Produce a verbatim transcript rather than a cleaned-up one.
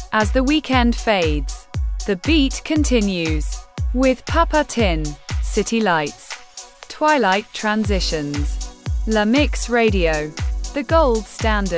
As the weekend fades, the beat continues. With Papa Tin, City Lights, Twilight Transitions. La Mix Radio, the gold standard.